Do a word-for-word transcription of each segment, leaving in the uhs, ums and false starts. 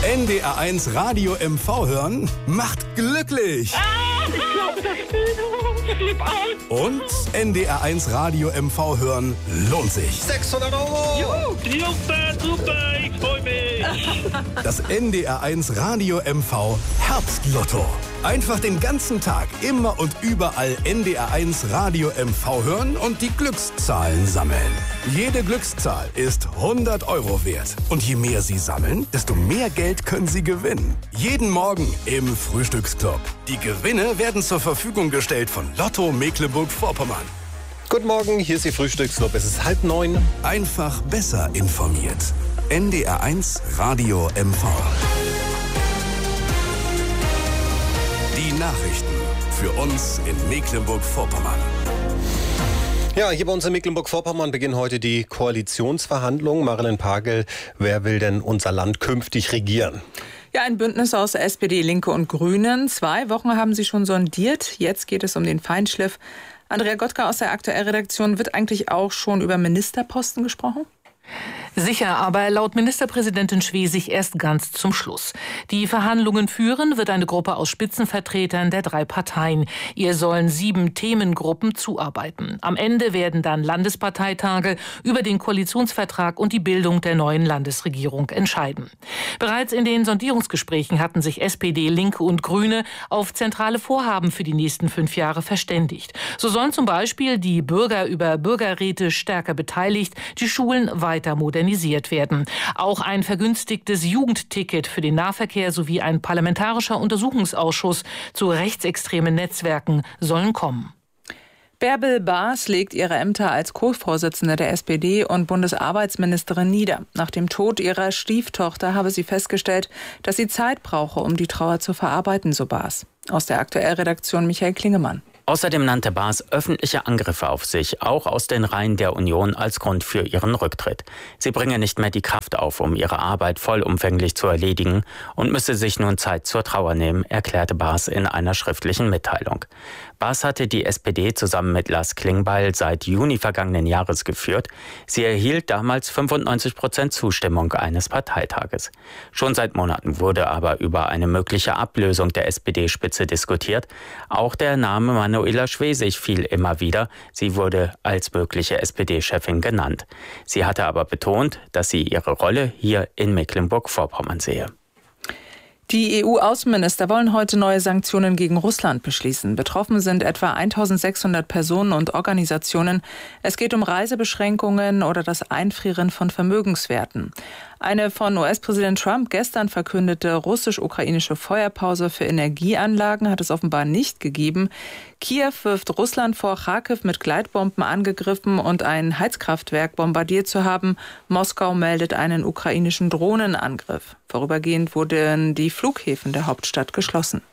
N D R eins Radio M V hören macht glücklich. Ah, ich glaube, das Flip out. Und N D R eins Radio M V hören lohnt sich. sechshundert Euro. Juhu, super, super, ich freue mich. Das N D R eins Radio M V Herbstlotto. Einfach den ganzen Tag, immer und überall N D R eins Radio M V hören und die Glückszahlen sammeln. Jede Glückszahl ist hundert Euro wert. Und je mehr Sie sammeln, desto mehr Geld können Sie gewinnen. Jeden Morgen im Frühstücksclub. Die Gewinne werden zur Verfügung gestellt von Lotto Mecklenburg-Vorpommern. Guten Morgen, hier ist Ihr Frühstücksclub. Es ist halb neun. Einfach besser informiert. N D R eins Radio M V. Die Nachrichten für uns in Mecklenburg-Vorpommern. Ja, hier bei uns in Mecklenburg-Vorpommern beginnen heute die Koalitionsverhandlungen. Marilyn Pagel, wer will denn unser Land künftig regieren? Ja, ein Bündnis aus S P D, Linke und Grünen. Zwei Wochen haben sie schon sondiert. Jetzt geht es um den Feinschliff. Andrea Gottka aus der Aktuellredaktion, wird eigentlich auch schon über Ministerposten gesprochen? Sicher, aber laut Ministerpräsidentin Schwesig erst ganz zum Schluss. Die Verhandlungen führen wird eine Gruppe aus Spitzenvertretern der drei Parteien. Ihr sollen sieben Themengruppen zuarbeiten. Am Ende werden dann Landesparteitage über den Koalitionsvertrag und die Bildung der neuen Landesregierung entscheiden. Bereits in den Sondierungsgesprächen hatten sich S P D, Linke und Grüne auf zentrale Vorhaben für die nächsten fünf Jahre verständigt. So sollen zum Beispiel die Bürger über Bürgerräte stärker beteiligt, die Schulen weiter modernisiert werden. Auch ein vergünstigtes Jugendticket für den Nahverkehr sowie ein parlamentarischer Untersuchungsausschuss zu rechtsextremen Netzwerken sollen kommen. Bärbel Baas legt ihre Ämter als Co-Vorsitzende der S P D und Bundesarbeitsministerin nieder. Nach dem Tod ihrer Stieftochter habe sie festgestellt, dass sie Zeit brauche, um die Trauer zu verarbeiten, so Baas. Aus der Aktuellredaktion Michael Klingemann. Außerdem nannte Baas öffentliche Angriffe auf sich, auch aus den Reihen der Union, als Grund für ihren Rücktritt. Sie bringe nicht mehr die Kraft auf, um ihre Arbeit vollumfänglich zu erledigen und müsse sich nun Zeit zur Trauer nehmen, erklärte Baas in einer schriftlichen Mitteilung. Baas hatte die S P D zusammen mit Lars Klingbeil seit Juni vergangenen Jahres geführt. Sie erhielt damals fünfundneunzig Prozent Zustimmung eines Parteitages. Schon seit Monaten wurde aber über eine mögliche Ablösung der S P D-Spitze diskutiert. Auch der Name Manuela Schwesig fiel immer wieder. Sie wurde als mögliche S P D-Chefin genannt. Sie hatte aber betont, dass sie ihre Rolle hier in Mecklenburg-Vorpommern sehe. Die E U-Außenminister wollen heute neue Sanktionen gegen Russland beschließen. Betroffen sind etwa eintausendsechshundert Personen und Organisationen. Es geht um Reisebeschränkungen oder das Einfrieren von Vermögenswerten. Eine von U S-Präsident Trump gestern verkündete russisch-ukrainische Feuerpause für Energieanlagen hat es offenbar nicht gegeben. Kiew wirft Russland vor, Charkiw mit Gleitbomben angegriffen und ein Heizkraftwerk bombardiert zu haben. Moskau meldet einen ukrainischen Drohnenangriff. Vorübergehend wurden die Flughäfen der Hauptstadt geschlossen.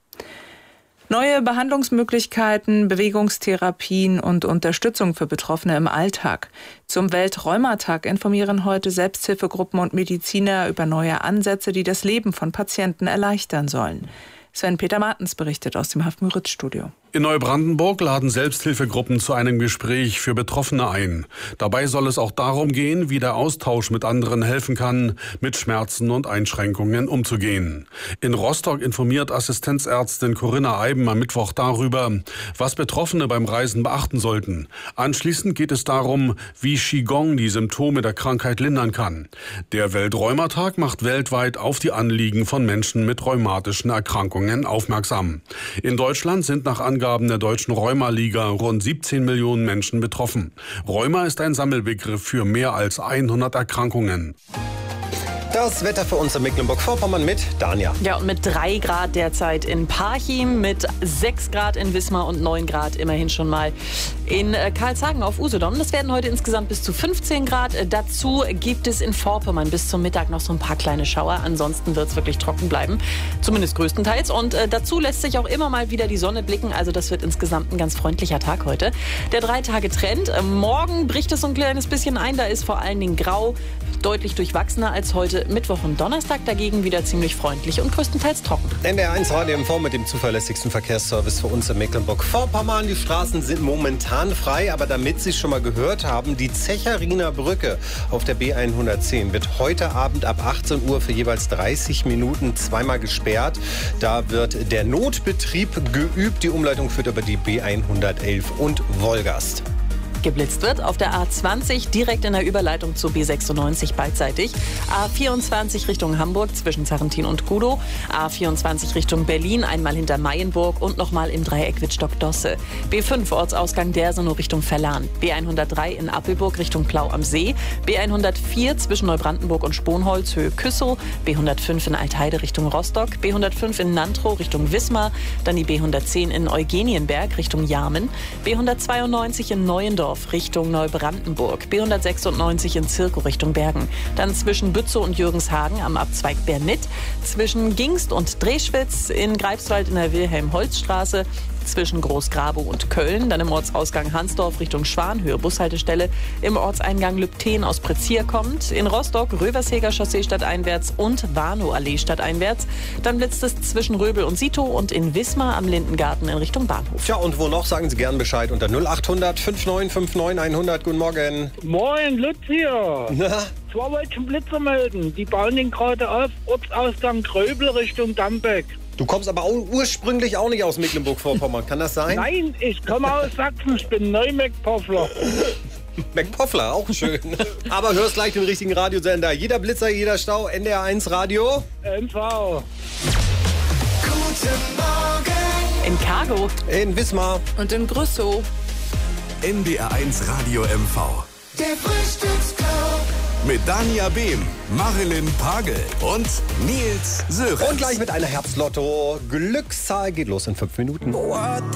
Neue Behandlungsmöglichkeiten, Bewegungstherapien und Unterstützung für Betroffene im Alltag. Zum Weltrheumatag informieren heute Selbsthilfegruppen und Mediziner über neue Ansätze, die das Leben von Patienten erleichtern sollen. Sven-Peter Martens berichtet aus dem Haff-Müritz-Studio. In Neubrandenburg laden Selbsthilfegruppen zu einem Gespräch für Betroffene ein. Dabei soll es auch darum gehen, wie der Austausch mit anderen helfen kann, mit Schmerzen und Einschränkungen umzugehen. In Rostock informiert Assistenzärztin Corinna Eiben am Mittwoch darüber, was Betroffene beim Reisen beachten sollten. Anschließend geht es darum, wie Qigong die Symptome der Krankheit lindern kann. Der Weltrheumatag macht weltweit auf die Anliegen von Menschen mit rheumatischen Erkrankungen aufmerksam. In Deutschland sind nach Angaben der Deutschen Rheuma-Liga rund siebzehn Millionen Menschen betroffen. Rheuma ist ein Sammelbegriff für mehr als hundert Erkrankungen. Das Wetter für uns in Mecklenburg-Vorpommern mit Dania. Ja, und mit drei Grad derzeit in Parchim, mit sechs Grad in Wismar und neun Grad immerhin schon mal in Karlshagen auf Usedom. Das werden heute insgesamt bis zu fünfzehn Grad. Dazu gibt es in Vorpommern bis zum Mittag noch so ein paar kleine Schauer. Ansonsten wird es wirklich trocken bleiben, zumindest größtenteils. Und äh, dazu lässt sich auch immer mal wieder die Sonne blicken. Also das wird insgesamt ein ganz freundlicher Tag heute. Der Drei-Tage-Trend. Morgen bricht es so ein kleines bisschen ein. Da ist vor allen Dingen grau, deutlich durchwachsener als heute. Mittwoch und Donnerstag dagegen wieder ziemlich freundlich und größtenteils trocken. N D R eins Radio M V mit dem zuverlässigsten Verkehrsservice für uns in Mecklenburg-Vorpommern. Die Straßen sind momentan frei, aber damit Sie es schon mal gehört haben, die Zechariner Brücke auf der B hundertzehn wird heute Abend ab achtzehn Uhr für jeweils dreißig Minuten zweimal gesperrt. Da wird der Notbetrieb geübt. Die Umleitung führt über die B hundertelf und Wolgast. Geblitzt wird auf der A zwanzig direkt in der Überleitung zu B sechsundneunzig beidseitig. A vierundzwanzig Richtung Hamburg zwischen Sarrentin und Kudow. A vierundzwanzig Richtung Berlin, einmal hinter Mayenburg und nochmal im Dreieck Wittstock-Dosse. B fünf Ortsausgang Dersenow Richtung Verlan. B hundertdrei in Appelburg Richtung Plau am See. B hundertvier zwischen Neubrandenburg und Sponholz Höhe Küssow. B hundertfünf in Altheide Richtung Rostock. B hundertfünf in Nantrow Richtung Wismar. Dann die B hundertzehn in Eugenienberg Richtung Jarmen. B hundertzweiundneunzig in Neuendorf Richtung Neubrandenburg, B hundertsechsundneunzig in Zirkow Richtung Bergen, dann zwischen Bützow und Jürgenshagen am Abzweig Bernit, zwischen Gingst und Dreschwitz, in Greifswald in der Wilhelm-Holz-Straße, zwischen Großgrabow und Köln, dann im Ortsausgang Hansdorf Richtung Schwanhöhe Bushaltestelle, im Ortseingang Lübten aus Prezier kommt, in Rostock Röversheger Chaussee stadteinwärts und Warnow-Allee stadteinwärts, dann blitzt es zwischen Röbel und Sitow und in Wismar am Lindengarten in Richtung Bahnhof. Tja, und wo noch, sagen Sie gern Bescheid unter null achthundert fünfundneunzig fünfundneunzig hundert. Guten Morgen. Moin, Lutz hier. Na? Zwar wollte ich einen Blitzer melden. Die bauen den gerade auf, Ortsausgang Gröbel Richtung Dambeck. Du kommst aber auch ursprünglich auch nicht aus Mecklenburg-Vorpommern, kann das sein? Nein, ich komme aus Sachsen, ich bin Neu-Meckpoffler. McPoffler, auch schön. Aber hörst gleich den richtigen Radiosender. Jeder Blitzer, jeder Stau, N D R eins Radio. M V. Guten Morgen. In Cargo. In Wismar. Und in Grüssow. N D R eins Radio M V. Der Frühstücksclub. Mit Dania Behm, Marilyn Pagel und Nils Sörensen. Und gleich mit einer Herbstlotto. Glückszahl geht los in fünf Minuten.